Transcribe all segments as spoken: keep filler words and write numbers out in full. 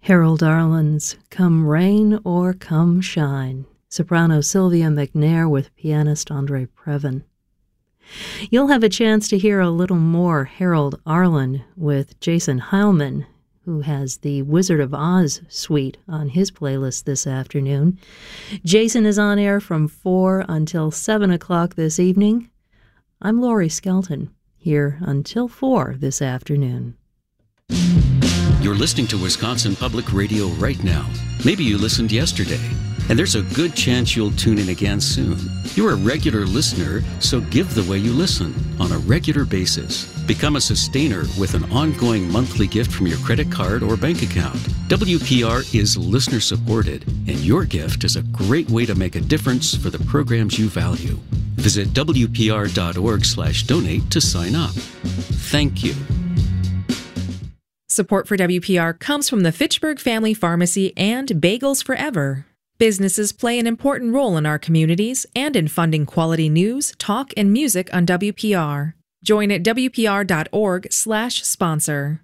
Harold Arlen's Come Rain or Come Shine, soprano Sylvia McNair with pianist Andre Previn. You'll have a chance to hear a little more Harold Arlen with Jason Heilman, who has the Wizard of Oz suite on his playlist this afternoon. Jason is on air from four until seven o'clock this evening. I'm Laurie Skelton, here until four this afternoon. You're listening to Wisconsin Public Radio right now. Maybe you listened yesterday, and there's a good chance you'll tune in again soon. You're a regular listener, so give the way you listen on a regular basis. Become a sustainer with an ongoing monthly gift from your credit card or bank account. W P R is listener supported, and your gift is a great way to make a difference for the programs you value. Visit W P R dot org slash donate to sign up. Thank you. Support for W P R comes from the Fitchburg Family Pharmacy and Bagels Forever. Businesses play an important role in our communities and in funding quality news, talk, and music on W P R. Join at W P R dot org slash sponsor.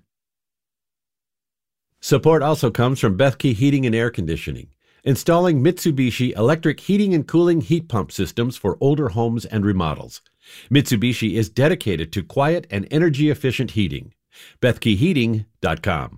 Support also comes from Bethke Heating and Air Conditioning, installing Mitsubishi electric heating and cooling heat pump systems for older homes and remodels. Mitsubishi is dedicated to quiet and energy-efficient heating. Bethke Heating dot com.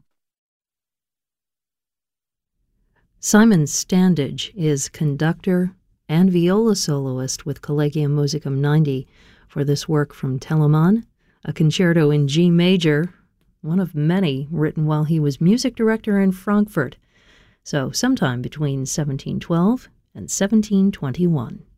Simon Standage is conductor and viola soloist with Collegium Musicum ninety for this work from Telemann, a concerto in G major, one of many written while he was music director in Frankfurt, so sometime between seventeen twelve and seventeen twenty-one.